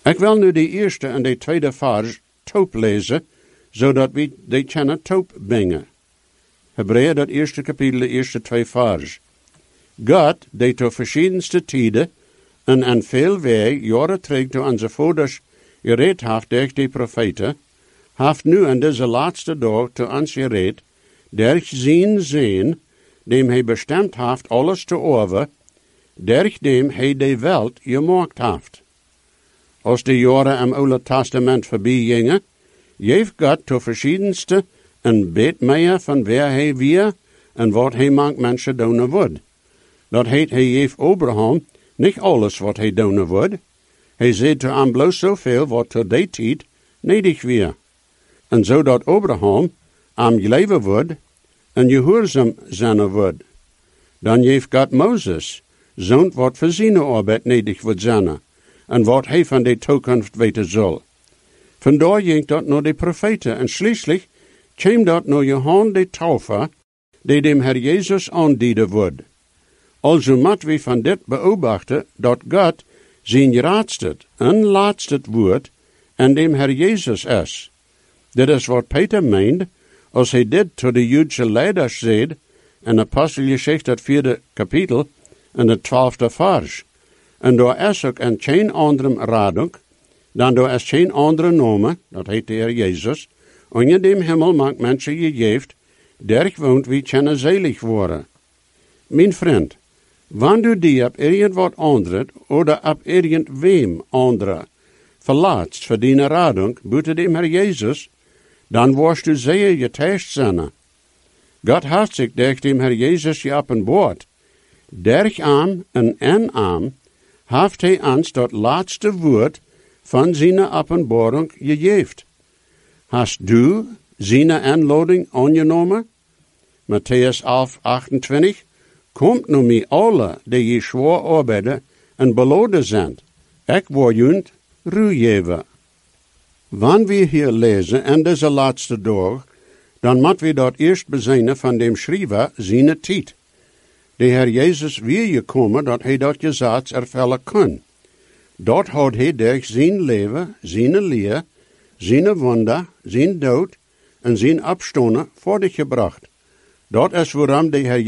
Ik wil nu de eerste en de tweede vers toop lezen, zodat we die kunnen toop brengen. Hebreeën, dat eerste kapitel, de eerste 2 vers. God, die tot verschiedenste tijden en aan veel wegen jaren terug door onze vouders gereed heeft door de profeten, heeft nu aan deze laatste dag tot ons gereed, durch zijn zin, dem hij bestemd heeft alles te over, durch dem hij de wereld gemaakt heeft. Als de jaren im Oude Testament voorbij gingen, heeft God tot verschiedenste een beet meer van waar hij weer en wat hij mank mensen doen wil. Dat heet hij heeft Abraham niet alles wat hij doen wil. Hij zei te hem bloos zoveel wat tot die tijd nedig weer. En zodat Abraham am leven wordt en gehoorzaam zijn wordt. Dan heeft God Mozes zo'n wat voor zijn arbeid nedig wordt zijn en wat hij van de toekomst weten zal. Vandaar ging dat naar de profeten en schließlich kwam dat naar Johannes de Taufer, die dem Herr Jezus aandienen wordt. Also moet we van dit beobachten dat God zijn raadste en laatste woord en dem Herr Jezus is. Dit is wat Peter meent als hij dit tot de Joodse leiders zei in Apostelgeschichte het 4e kapitel en het 12e vers. En daar is ook een geen andere radung, dan daar is geen andere naam, dat heet de Heer Jezus, onder dem Himmel maakt mensen gegeven, der woont wie kunnen selig worden. Mijn vriend, wanneer die op irgendwat andere oder op irgendwem andere verlaatst voor die radung buiten dem Herr Jezus, dan worst du zeer getäuscht zijn. God heeft zich durch dem Herr Jezus geopenbaard. Durch arm en arm heeft hij ons dat laatste woord van zijn openbaring gegeven. Hast du zijn aanlading aangenomen? Matthäus 11:28. Komt nu mij alle die je zwaar arbeiden en beladen zijn. Ik word junt ruw geven. Wanneer we hier lezen in deze laatste dag, dan moeten we dat eerst bezinnen van dem schrijver zijn tijd. De Heer Jezus weer gekomen dat hij dat gezag ervullen kon. Dat had hij durch zijn leven, zijn leer, zijn wonder, zijn dood en zijn opstonden voor zich gebracht. Dat is waarom de Heer